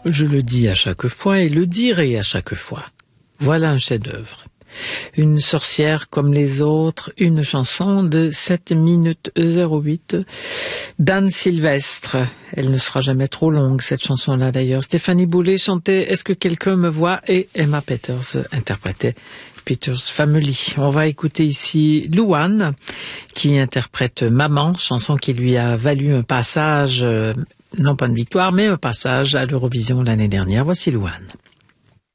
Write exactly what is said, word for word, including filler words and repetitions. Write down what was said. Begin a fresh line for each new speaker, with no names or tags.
Je le dis à chaque fois et le dirai à chaque fois. Voilà un chef-d'œuvre. Une sorcière comme les autres, une chanson de sept minutes zéro huit d'Anne Sylvestre. Elle ne sera jamais trop longue, cette chanson-là d'ailleurs. Stéphanie Boulet chantait Est-ce que quelqu'un me voit et Emma Peters interprétait Peters Family. On va écouter ici Louane qui interprète Maman, chanson qui lui a valu un passage, euh, non pas une victoire, mais un passage à l'Eurovision l'année dernière. Voici Louane.